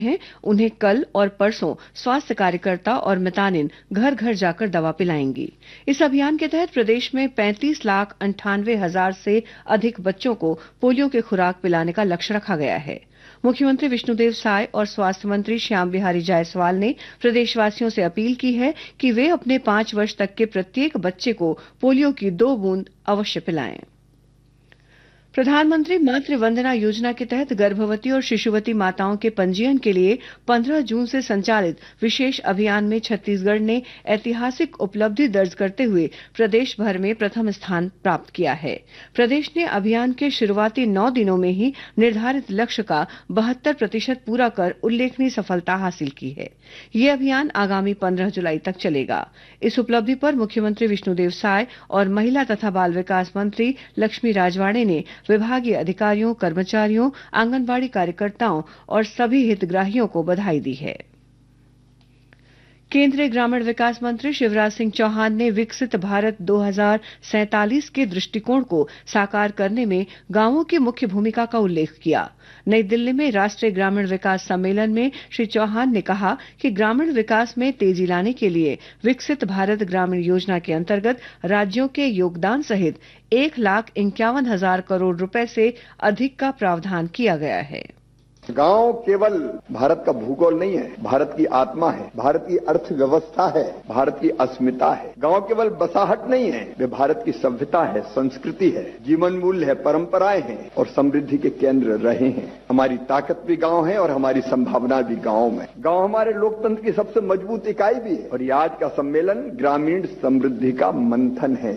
हैं, उन्हें कल और परसों स्वास्थ्य कार्यकर्ता और मितानिन घर घर जाकर दवा पिलाएंगी। इस अभियान के तहत प्रदेश में 35,98,000 से अधिक बच्चों को पोलियो की खुराक पिलाने का लक्ष्य रखा गया है। मुख्यमंत्री विष्णुदेव साय और स्वास्थ्य मंत्री श्याम बिहारी जायसवाल ने प्रदेशवासियों से अपील की है कि वे अपने 5 वर्ष तक के प्रत्येक बच्चे को पोलियो की 2 बूंद अवश्य पिलाएं। प्रधानमंत्री मातृ वंदना योजना के तहत गर्भवती और शिशुवती माताओं के पंजीयन के लिए 15 जून से संचालित विशेष अभियान में छत्तीसगढ़ ने ऐतिहासिक उपलब्धि दर्ज करते हुए प्रदेश भर में प्रथम स्थान प्राप्त किया है। प्रदेश ने अभियान के शुरुआती 9 दिनों में ही निर्धारित लक्ष्य का 72% पूरा कर उल्लेखनीय सफलता हासिल की है। यह अभियान आगामी 15 जुलाई तक चलेगा। इस उपलब्धि पर मुख्यमंत्री विष्णुदेव साय और महिला तथा बाल विकास मंत्री लक्ष्मी राजवाड़े ने विभागीय अधिकारियों, कर्मचारियों, आंगनबाड़ी कार्यकर्ताओं और सभी हितग्राहियों को बधाई दी है। केंद्रीय ग्रामीण विकास मंत्री शिवराज सिंह चौहान ने विकसित भारत 2047 के दृष्टिकोण को साकार करने में गांवों की मुख्य भूमिका का उल्लेख किया। नई दिल्ली में राष्ट्रीय ग्रामीण विकास सम्मेलन में श्री चौहान ने कहा कि ग्रामीण विकास में तेजी लाने के लिए विकसित भारत ग्रामीण योजना के अंतर्गत राज्यों के योगदान सहित 1,51,000 करोड़ रुपए से अधिक का प्रावधान किया गया है। गांव केवल भारत का भूगोल नहीं है, भारत की आत्मा है, भारत की अर्थव्यवस्था है, भारत की अस्मिता है। गांव केवल बसाहट नहीं है, वे भारत की सभ्यता है, संस्कृति है, जीवन मूल्य है, परंपराएं हैं और समृद्धि के केंद्र रहे हैं। हमारी ताकत भी गांव है और हमारी संभावना भी गांव में। गांव हमारे लोकतंत्र की सबसे मजबूत इकाई भी है और आज का सम्मेलन ग्रामीण समृद्धि का मंथन है।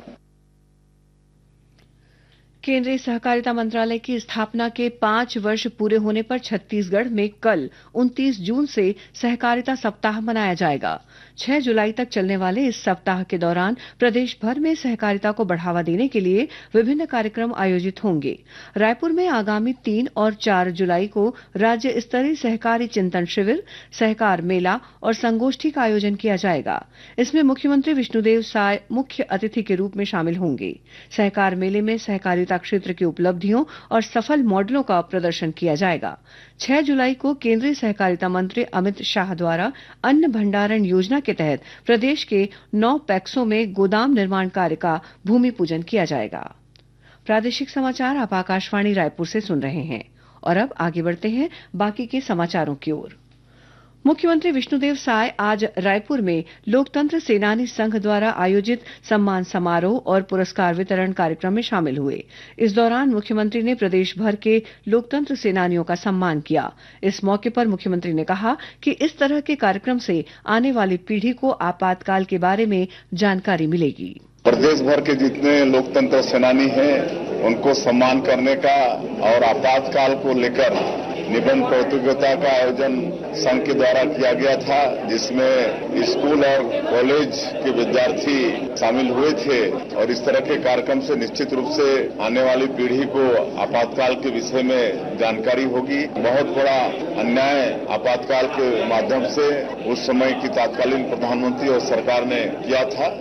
केंद्रीय सहकारिता मंत्रालय की स्थापना के 5 वर्ष पूरे होने पर छत्तीसगढ़ में कल 29 जून से सहकारिता सप्ताह मनाया जाएगा। 6 जुलाई तक चलने वाले इस सप्ताह के दौरान प्रदेश भर में सहकारिता को बढ़ावा देने के लिए विभिन्न कार्यक्रम आयोजित होंगे। रायपुर में आगामी 3 और 4 जुलाई को राज्य स्तरीय सहकारी चिंतन शिविर, सहकार मेला और संगोष्ठी का आयोजन किया जाएगा। इसमें मुख्यमंत्री विष्णुदेव साय मुख्य अतिथि के रूप में शामिल होंगे। सहकार मेले में सहकारिता क्षेत्र की उपलब्धियों और सफल मॉडलों का प्रदर्शन किया जाएगा। 6 जुलाई को केंद्रीय सहकारिता मंत्री अमित शाह द्वारा अन्न भंडारण योजना के तहत प्रदेश के 9 पैक्सों में गोदाम निर्माण कार्य का भूमि पूजन किया जाएगा। प्रादेशिक समाचार आप आकाशवाणी रायपुर से सुन रहे हैं और अब आगे बढ़ते हैं बाकी के समाचारों की ओर। मुख्यमंत्री विष्णुदेव साय आज रायपुर में लोकतंत्र सेनानी संघ द्वारा आयोजित सम्मान समारोह और पुरस्कार वितरण कार्यक्रम में शामिल हुए। इस दौरान मुख्यमंत्री ने प्रदेश भर के लोकतंत्र सेनानियों का सम्मान किया। इस मौके पर मुख्यमंत्री ने कहा कि इस तरह के कार्यक्रम से आने वाली पीढ़ी को आपातकाल के बारे में जानकारी मिलेगी। प्रदेश भर के जितने लोकतंत्र सेनानी हैं उनको सम्मान करने का और आपातकाल को लेकर निबंध प्रतियोगिता का आयोजन संघ के द्वारा किया गया था, जिसमें स्कूल और कॉलेज के विद्यार्थी शामिल हुए थे और इस तरह के कार्यक्रम से निश्चित रूप से आने वाली पीढ़ी को आपातकाल के विषय में जानकारी होगी। बहुत बड़ा अन्याय आपातकाल के माध्यम से उस समय की तत्कालीन प्रधानमंत्री और सरकार ने किया था।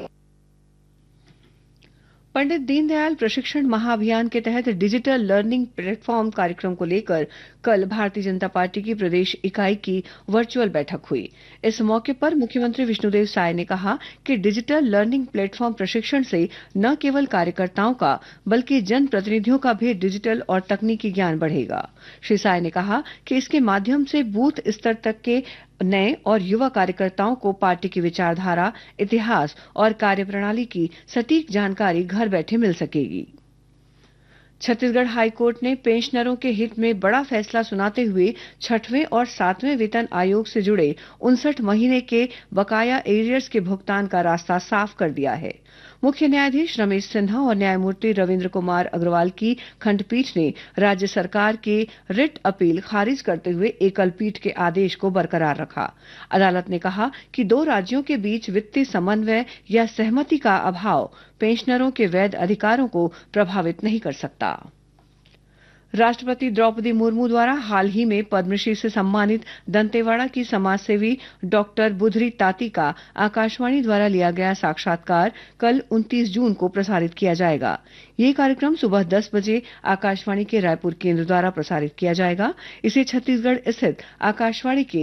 पंडित दीनदयाल प्रशिक्षण महाअभियान के तहत डिजिटल लर्निंग प्लेटफॉर्म कार्यक्रम को लेकर कल भारतीय जनता पार्टी की प्रदेश इकाई की वर्चुअल बैठक हुई। इस मौके पर मुख्यमंत्री विष्णुदेव साय ने कहा कि डिजिटल लर्निंग प्लेटफॉर्म प्रशिक्षण से न केवल कार्यकर्ताओं का बल्कि जनप्रतिनिधियों का भी डिजिटल और तकनीकी ज्ञान बढ़ेगा। श्री साय ने कहा कि इसके माध्यम से बूथ स्तर तक के नए और युवा कार्यकर्ताओं को पार्टी की विचारधारा, इतिहास और कार्यप्रणाली की सटीक जानकारी घर बैठे मिल सकेगी। छत्तीसगढ़ हाईकोर्ट ने पेंशनरों के हित में बड़ा फैसला सुनाते हुए 6वें और 7वें वेतन आयोग से जुड़े 59 महीने के बकाया एरियर्स के भुगतान का रास्ता साफ कर दिया है। मुख्य न्यायाधीश रमेश सिन्हा और न्यायमूर्ति रविन्द्र कुमार अग्रवाल की खंडपीठ ने राज्य सरकार की रिट अपील खारिज करते हुए एकल पीठ के आदेश को बरकरार रखा। अदालत ने कहा कि 2 राज्यों के बीच वित्तीय समन्वय या सहमति का अभाव पेंशनरों के वैध अधिकारों को प्रभावित नहीं कर सकता। राष्ट्रपति द्रौपदी मुर्मू द्वारा हाल ही में पद्मश्री से सम्मानित दंतेवाड़ा की समाजसेवी डॉक्टर बुधरी ताती का आकाशवाणी द्वारा लिया गया साक्षात्कार कल 29 जून को प्रसारित किया जाएगा। यह कार्यक्रम सुबह 10 बजे आकाशवाणी के रायपुर केंद्र द्वारा प्रसारित किया जाएगा। इसे छत्तीसगढ़ स्थित आकाशवाणी के